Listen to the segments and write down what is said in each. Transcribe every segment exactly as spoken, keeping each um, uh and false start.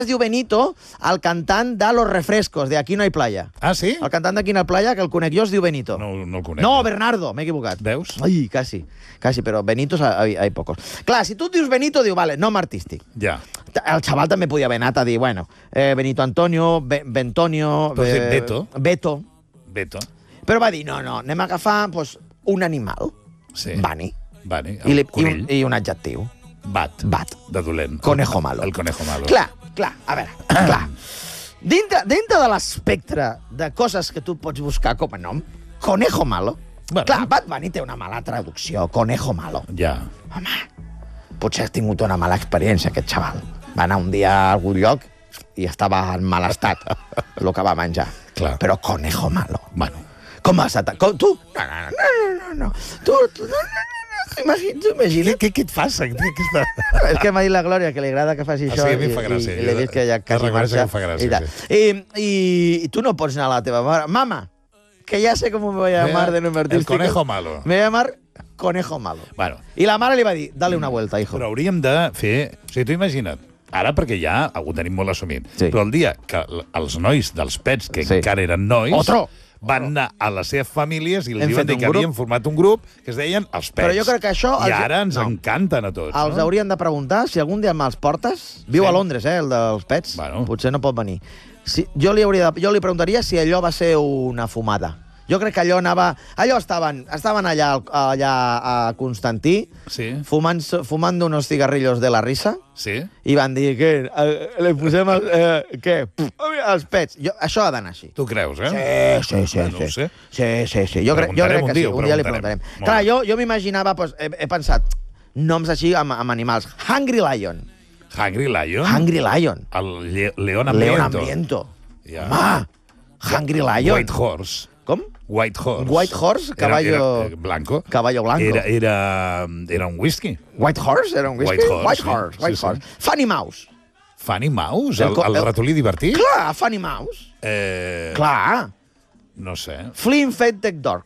es diu Benito, el cantant de Los Refrescos, de Aquí no hay playa. Ah, sí? El cantant d'Aquí no hay playa, que el conec jo, es diu Benito. No, no el conec. No, Bernardo, m'he equivocat. Veus? Ai, quasi, quasi, però Benitos hay, hay pocos. Clar, si tu et dius Benito, diu, vale, nom artístic. Ja. El xaval també podia haver anat a dir, bueno, eh, Benito Antonio, Be Bentonio... Però has dit eh, Beto. Beto. Beto. Però va dir, no, no, anem a agafar pues, un animal. Sí. Bani. Bani, I, el li, i, conill. un, I un adjectiu. Bat. Bat. De dolent. Conejo malo. El conejo malo. Clar, clar, a veure, clar. Dintre, dintre de l'espectre de coses que tu pots buscar com a nom, Conejo malo. Bueno. Clar, Bad Bunny té una mala traducció, Conejo malo. Ja. Home, potser has tingut una mala experiència, aquest xaval. Va anar un dia a algun lloc i estava en mal estat, el que va menjar. Clar. Però Conejo malo. Bueno. Com vas a... Com, tu? No, no, no, no, no, no. Tu, tu, no, no, no. Imagina't, imagina't. Què, què, què et passa? Aquesta... És que m'ha dit la Glòria que li agrada que faci Ah, això sí, a mi em i, fa gràcia. i, i l'he vist que ja Jo quasi reconec que marxa. em fa gràcia, i, tal. sí. I, i, I tu no pots anar a la teva mare. Mama, que ya sé cómo me voy a llamar de nombre El artístico. conejo malo. Me voy a llamar Conejo malo. Bueno, I la mare li va dir, dale una vuelta, hijo. però hauríem de fer... O sigui, tu imagina't, ara perquè ja ho tenim molt assumit, Sí. però el dia que l- els nois dels pets, que Sí. encara eren nois, Otro. van anar a les seves famílies i els Hem diuen fet un que havien grup. format un grup que es deien Els Pets. Però jo crec que això... I els- ara ens no. encanten a tots, Els no? haurien de preguntar si algun dia me'ls portes. Viu Sí. a Londres, eh, el dels pets. Bueno. Potser no pot venir. Si, jo, li hauria de, jo li preguntaria si allò va ser una fumada. Jo crec que allò anava... Allò estaven, estaven allà, al- allà a Constantí, Sí, fumant, fumant unos cigarrillos de la risa, sí. i van dir, què? Eh, li posem el, eh, què? Pff, els pets. Jo, això ha d'anar així. Tu creus, eh? Sí, sí, sí. No ho sí. sé. Sí, sí, sí. Jo, crec, jo Preguntarem crec un que sí. dia, ho Un dia li preguntarem. preguntarem. Molt Clar, bé. jo, jo m'imaginava, doncs, he, he pensat, noms així amb, amb animals. Hungry Lion. Hungry Lion? Hungry Lion. El le León Hambriento. León Hambriento. Ja. Home, Hungry Lion. White Horse. Com? White Horse. White Horse, caballo... Era, era, eh, blanco. Caballo blanco. Era, era, era un whisky. White Horse? Era un whisky? White Horse, White sí. Horse. White Sí, sí. Horse. Funny Mouse. Funny Mouse? El El, co- el, el- ratolí divertit? Clar, Funny Mouse. Eh, Clar. No sé. Flea Infected Dog.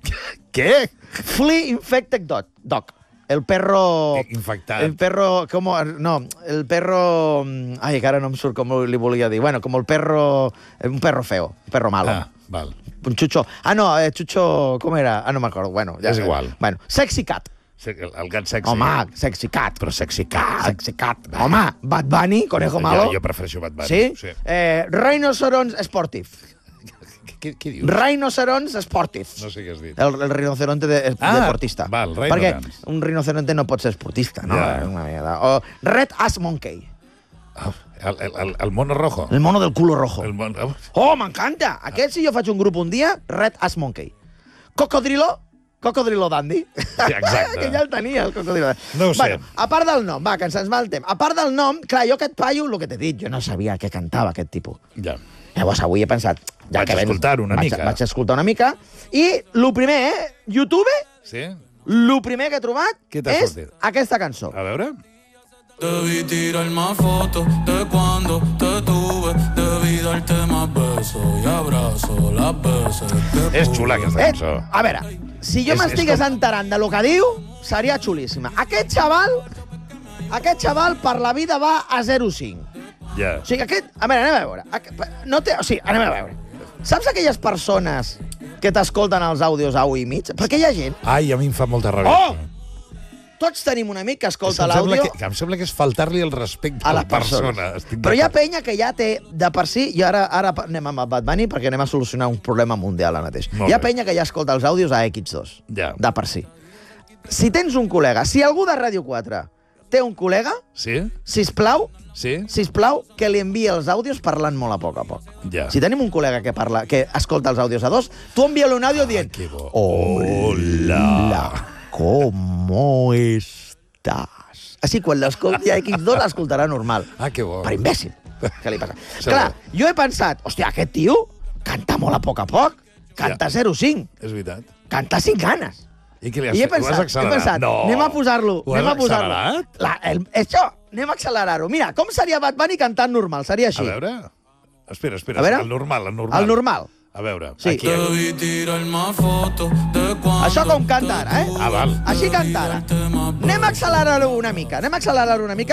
Què? Flea Infected Dog. Dog. El perro... Infectat. El perro... ¿Cómo? No, el perro... Ay, que ara no em surt com li volia dir. Bueno, como el perro... Un perro feo. Un perro malo. Ah, val. Un chucho... Ah, no, eh, chucho... ¿Cómo era? Ah, no m'acordo. Bueno, ja És sé. igual. Bueno, Sexy Cat. Sí, El, el gat sexy. Home, Sexy Cat. Però sexy cat. Sexy Cat. Home, Bad Bunny, Conejo Malo. Jo, jo prefereixo Bad Bunny. Sí? sí. Eh, Rhinocerons Sportive. Què, què, què dius? Rhinocerons Sportive. No sé què has dit. El, el rinoceronte de, Ah, deportista. val, Perquè rinocerons. un rinoceronte no pot ser esportista, no? Ja. Una mierda. O Red Ass Monkey. Oh, el, el, el, el mono rojo. El mono del culo rojo. El mono... Oh, m'encanta! Aquest, si jo faig un grup un dia, Red Ass Monkey. Cocodrilo, Cocodrilo Dandy. Sí, exacte. que ja el tenia, el Cocodrilo Dandy. No ho sé. Bueno, a part del nom, va, que ens va el temps. A part del nom, clar, jo aquest paio, el que t'he dit, jo no sabia què cantava aquest tipus. Ja. Llavors avui he pensat... Ja Vaig que vens- escoltar una vaig, mica. Vaig escoltar una mica. I el primer, eh? YouTube, Sí? el primer que he trobat Què t'ha és sortit? aquesta cançó. A veure... Debí tirar más fotos de cuando te tuve. Debí darte más besos y abrazos las veces que És xula, aquesta Eh, cançó. a veure, si jo És- m'estigués és com- enterant de lo que diu, seria xulíssima. Aquest xaval, aquest xaval per la vida va a zero coma cinc. Ja. O sigui, aquest... A veure, anem a veure. Aqu- No té, o sigui, anem a veure. Saps aquelles persones que t'escolten els àudios a u i mig? Perquè hi ha gent... Ai, a mi em fa molta ràbia. Oh! Tots tenim un amic que És que escolta em sembla l'àudio que, que em sembla que és faltar-li el respecte a a la la persona. persona. Estic Però hi ha d'acord. penya que ja té de per si... I ara, ara anem amb el Bad Bunny perquè anem a solucionar un problema mundial ara mateix. Molt Hi ha bé. penya que ja escolta els àudios a equis dos. Ja. De per si. Si tens un col·lega, si algú de Ràdio quatre té un col·lega, Sí? sisplau, Sí? sisplau, que li enviï els àudios parlant molt a poc a poc. Ja. Si tenim un col·lega que parla, que escolta els àudios a dos, tu envia-li un àudio dient... que bo. Hola, ¿cómo estás? Així, quan l'escolti a equis dos, l'escoltarà normal. Ah, que bo. Per imbècil. Què li passa? Segur. Clar, jo he pensat, hòstia, aquest tio canta molt a poc a poc. Canta Ja. zero coma cinc. És veritat. Canta cinc ganes. I què li has I he fet? Ho has pensat, he accelerat? pensat, No. anem a posar-lo. Ho Anem has a posar-lo. accelerat? La, el, això, anem a accelerar-ho. Mira, com seria Bad Bunny cantant normal? Seria així. A veure... Espera, espera. A veure. El normal, el normal. El normal. A veure. Sí. Aquí, aquí. debí tirar más fotos de cuando Això com canta ara, eh? Ah, val. Així canta ara. Anem a accelerar-ho una mica. Anem a accelerar-ho una mica.